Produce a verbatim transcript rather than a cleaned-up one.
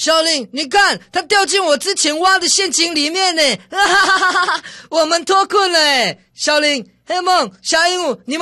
小林，你看，他掉进我之前挖的陷阱里面呢！哈哈哈哈哈！我们脱困了诶！小林、黑梦、小鹦鹉，你们